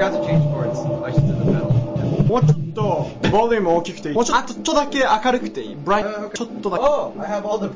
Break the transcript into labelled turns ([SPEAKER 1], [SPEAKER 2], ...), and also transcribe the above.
[SPEAKER 1] have to change chords. I should do the pedal.
[SPEAKER 2] もうちょっとボリューム大きくていい。もうちょっとだけ明るくていい。ブライト、ちょっとだけ。
[SPEAKER 1] Oh, I have all the